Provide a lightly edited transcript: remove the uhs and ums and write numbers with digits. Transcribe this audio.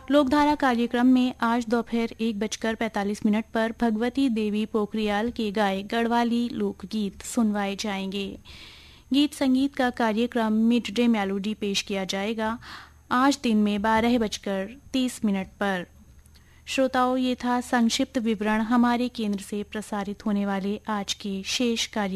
लोकधारा कार्यक्रम में आज दोपहर 1:45 पर भगवती देवी पोखरियाल के गाए गढ़वाली लोकगीत सुनवाए जाएंगे। गीत संगीत का कार्यक्रम मिड डे मेलोडी पेश किया जाएगा आज दिन में 12:30 पर। श्रोताओं, ये था संक्षिप्त विवरण हमारे केंद्र से प्रसारित होने वाले आज के शेष कार्य